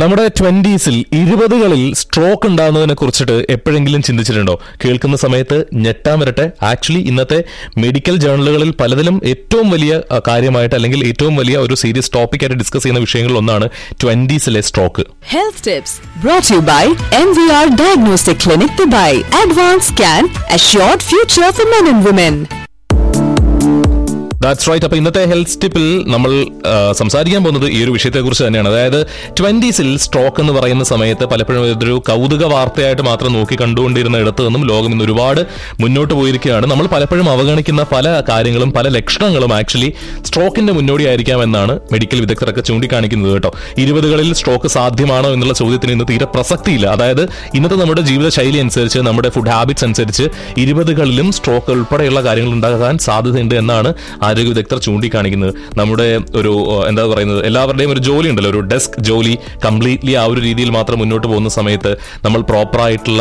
നമ്മുടെ 20s 20കളിൽ stroke ഉണ്ടാകുന്നതിനെ കുറിച്ചിട്ട് എപ്പോഴെങ്കിലും ചിന്തിച്ചിട്ടുണ്ടോ? കേൾക്കുന്ന സമയത്ത് ഞെട്ടാൻ വരട്ടെ. ആക്ച്വലി ഇന്നത്തെ മെഡിക്കൽ ജേർണലുകളിൽ പലതിലും ഏറ്റവും വലിയ കാര്യമായിട്ട് അല്ലെങ്കിൽ ഏറ്റവും വലിയ ഒരു സീരിയസ് ടോപ്പിക്കായിട്ട് ഡിസ്കസ് ചെയ്യുന്ന വിഷയങ്ങളിൽ ഒന്നാണ് 20s stroke. Health tips brought to you by MVR Diagnostic Clinic Dubai. Advanced Scan, Assured Future for Men and Women. That's right. അപ്പൊ ഇന്നത്തെ ഹെൽത്ത് ടിപ്പിൽ നമ്മൾ സംസാരിക്കാൻ പോകുന്നത് ഈ ഒരു വിഷയത്തെക്കുറിച്ച് തന്നെയാണ്. അതായത് 20s സ്ട്രോക്ക് എന്ന് പറയുന്ന സമയത്ത് പലപ്പോഴും ഇതൊരു കൗതുക വാർത്തയായിട്ട് മാത്രം നോക്കി കണ്ടുകൊണ്ടിരുന്ന ഇടത്ത് നിന്നും ലോകം ഇന്ന് ഒരുപാട് മുന്നോട്ട് പോയിരിക്കുകയാണ്. നമ്മൾ പലപ്പോഴും അവഗണിക്കുന്ന പല കാര്യങ്ങളും പല ലക്ഷണങ്ങളും ആക്ച്വലി സ്ട്രോക്കിന്റെ മുന്നോടിയായിരിക്കാമെന്നാണ് മെഡിക്കൽ വിദഗ്ധരൊക്കെ ചൂണ്ടിക്കാണിക്കുന്നത് കേട്ടോ. 20കളിൽ സ്ട്രോക്ക് സാധ്യമാണോ എന്നുള്ള ചോദ്യത്തിന് ഇന്ന് തീരെ പ്രസക്തിയില്ല. അതായത് ഇന്നത്തെ നമ്മുടെ ജീവിതശൈലി അനുസരിച്ച് നമ്മുടെ ഫുഡ് ഹാബിറ്റ്സ് അനുസരിച്ച് 20കളിലും സ്ട്രോക്ക് ഉൾപ്പെടെയുള്ള കാര്യങ്ങൾ ഉണ്ടാകാൻ സാധ്യതയുണ്ട് എന്നാണ് ആരോഗ്യ വിദഗ്ധർ ചൂണ്ടിക്കാണിക്കുന്നത്. നമ്മുടെ ഒരു എന്താ പറയുന്നത്, എല്ലാവരുടെയും ഒരു ജോലി ഉണ്ടല്ലോ, ഒരു ഡെസ്ക് ജോലി കംപ്ലീറ്റ്ലി ആ ഒരു രീതിയിൽ മാത്രം മുന്നോട്ട് പോകുന്ന സമയത്ത് നമ്മൾ പ്രോപ്പറായിട്ടുള്ള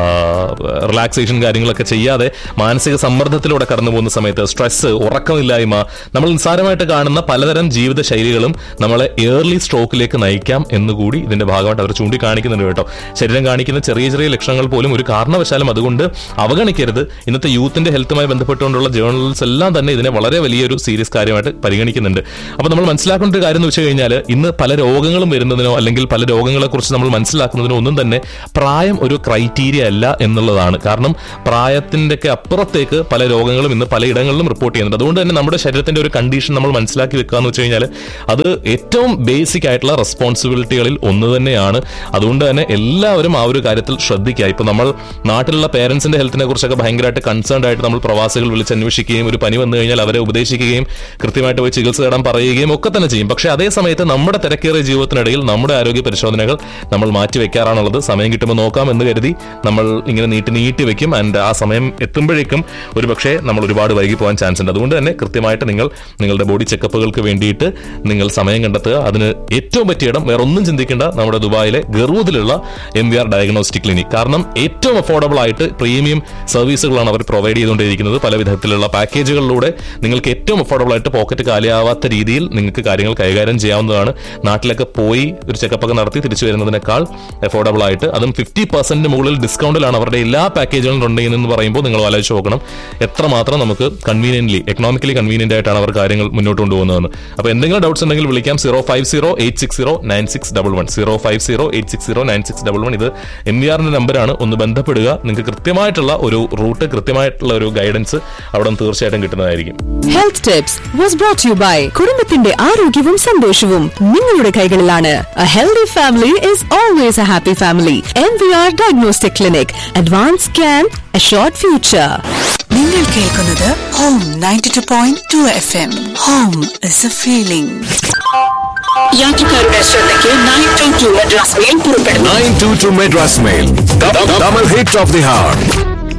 റിലാക്സേഷൻ കാര്യങ്ങളൊക്കെ ചെയ്യാതെ മാനസിക സമ്മർദ്ദത്തിലൂടെ കടന്നു പോകുന്ന സമയത്ത് സ്ട്രെസ്, ഉറക്കമില്ലായ്മ, നമ്മൾ നിസ്സാരമായിട്ട് കാണുന്ന പലതരം ജീവിത ശൈലികളും നമ്മളെ ഏർലി സ്ട്രോക്കിലേക്ക് നയിക്കാം എന്നുകൂടി ഇതിന്റെ ഭാഗമായിട്ട് അവർ ചൂണ്ടിക്കാണിക്കുന്നുണ്ട് കേട്ടോ. ശരീരം കാണിക്കുന്ന ചെറിയ ചെറിയ ലക്ഷണങ്ങൾ പോലും ഒരു കാരണവശാലും അതുകൊണ്ട് അവഗണിക്കരുത്. ഇന്നത്തെ യൂത്തിന്റെ ഹെൽത്തുമായി ബന്ധപ്പെട്ടുകൊണ്ടുള്ള ജേർണൽസ് എല്ലാം തന്നെ ഇതിനെ വളരെ വലിയൊരു സീരിയസ് കാര്യമായിട്ട് പരിഗണിക്കുന്നുണ്ട്. അപ്പോൾ നമ്മൾ മനസ്സിലാക്കേണ്ട ഒരു കാര്യം എന്ന് വെച്ച് കഴിഞ്ഞാൽ ഇന്ന് പല രോഗങ്ങളും വരുന്നതിനോ അല്ലെങ്കിൽ പല രോഗങ്ങളെ കുറിച്ച് നമ്മൾ മനസ്സിലാക്കുന്നതിനോ ഒന്നും തന്നെ പ്രായം ഒരു ക്രൈറ്റീരിയ അല്ല എന്നുള്ളതാണ്. കാരണം പ്രായത്തിന്റെ ഒക്കെ അപ്പുറത്തേക്ക് പല രോഗങ്ങളും ഇന്ന് പലയിടങ്ങളിലും റിപ്പോർട്ട് ചെയ്യുന്നുണ്ട്. അതുകൊണ്ട് തന്നെ നമ്മുടെ ശരീരത്തിന്റെ ഒരു കണ്ടീഷൻ നമ്മൾ മനസ്സിലാക്കി വെക്കുക എന്ന് വെച്ച് കഴിഞ്ഞാൽ അത് ഏറ്റവും ബേസിക് ആയിട്ടുള്ള റെസ്പോൺസിബിലിറ്റികളിൽ ഒന്ന് തന്നെയാണ്. അതുകൊണ്ട് തന്നെ എല്ലാവരും ആ ഒരു കാര്യത്തിൽ ശ്രദ്ധിക്കുക. ഇപ്പൊ നമ്മൾ നാട്ടിലുള്ള പേരൻസിന്റെ ഹെൽത്തിനെ കുറിച്ചൊക്കെ ഭയങ്കരമായിട്ട് കൺസേൺഡ് ആയിട്ട് നമ്മൾ പ്രവാസികൾ വിളിച്ചന്വേഷിക്കുകയും ഒരു പനി വന്നു കഴിഞ്ഞാൽ അവരെ ഉപദേശിക്കുകയും കൃത്യമായിട്ട് പോയി ചികിത്സ തേടാൻ പറയുകയും ഒക്കെ തന്നെ ചെയ്യും. പക്ഷേ അതേ സമയത്ത് നമ്മുടെ തിരക്കേറിയ ജീവിതത്തിനിടയിൽ നമ്മുടെ ആരോഗ്യ പരിശോധനകൾ നമ്മൾ മാറ്റിവെക്കാറാണുള്ളത്. സമയം കിട്ടുമ്പോൾ നോക്കാം എന്ന് കരുതി നമ്മൾ ഇങ്ങനെ നീട്ടി വെക്കും. ആൻഡ് ആ സമയം എത്തുമ്പോഴേക്കും ഒരു പക്ഷേ നമ്മൾ ഒരുപാട് വൈകി പോകാൻ ചാൻസ് ഉണ്ട്. അതുകൊണ്ട് തന്നെ കൃത്യമായിട്ട് നിങ്ങളുടെ ബോഡി ചെക്കപ്പുകൾക്ക് വേണ്ടിയിട്ട് നിങ്ങൾ സമയം കണ്ടെത്തുക. അതിന് ഏറ്റവും പറ്റിയ ഇടം വേറെ ഒന്നും ചിന്തിക്കേണ്ട, നമ്മുടെ ദുബായിലെ ഗറൂദിലുള്ള MVR ഡയഗ്നോസ്റ്റിക് ക്ലിനിക്. കാരണം ഏറ്റവും അഫോർഡബിൾ ആയിട്ട് പ്രീമിയം സർവീസുകളാണ് അവർ പ്രൊവൈഡ് ചെയ്തുകൊണ്ടിരിക്കുന്നത്. പല വിധത്തിലുള്ള പാക്കേജുകളിലൂടെ നിങ്ങൾക്ക് ഏറ്റവും അഫോർഡബിൾ ആയിട്ട് പോക്കറ്റ് കാലിയാവാത്ത രീതിയിൽ നിങ്ങൾക്ക് കാര്യങ്ങൾ കൈകാര്യം ചെയ്യാവുന്നതാണ്. നാട്ടിലൊക്കെ പോയി ഒരു ചെക്കപ്പൊക്കെ നടത്തി തിരിച്ചു വരുന്നതിനേക്കാൾ അഫോർഡബിൾ ആയിട്ട്, അതും 50% മുകളിൽ ഡിസ്കൗണ്ടിലാണ് അവരുടെ എല്ലാ പാക്കേജുകളും ഉണ്ടെന്ന് പറയുമ്പോൾ നിങ്ങൾ ആലോചിച്ച് നോക്കണം എത്രമാത്രം നമുക്ക് എക്കണോമിക്കലി കൺവീനിയന്റ് ആയിട്ടാണ് അവർ കാര്യങ്ങൾ മുന്നോട്ട് കൊണ്ടുപോകുന്നതെന്ന്. അപ്പോൾ എന്തെങ്കിലും ഡൗട്ട്സ് ഉണ്ടെങ്കിൽ വിളിക്കാം 050-860-9611 050-860-9611. ഇത് MVRന്റെ നമ്പറാണ്. ഒന്ന് ബന്ധപ്പെടുക. നിങ്ങൾക്ക് കൃത്യമായിട്ടുള്ള ഒരു റൂട്ട്, കൃത്യമായിട്ടുള്ള ഒരു ഗൈഡൻസ് അവിടെ തീർച്ചയായിട്ടും കിട്ടുന്നതായിരിക്കും. Health tips was brought to you by കുടുംബത്തിന്റെ ആരോഗ്യവും സന്തോഷവും നിങ്ങളുടെ കൈകളിലാണ്. A healthy family is always a happy family. MVR Diagnostic Clinic. Advanced Scan, Assured Future. നിങ്ങൾ കേൾക്കുന്നത് Home 92.2 FM. Home is a feeling. യാത്രക്കാരുടെ ശ്രദ്ധയ്ക്ക് 922 മദ്രാസ് മെയിൽ പുറപ്പെടുന്നു. 922 Madras mail. Double hit of the heart.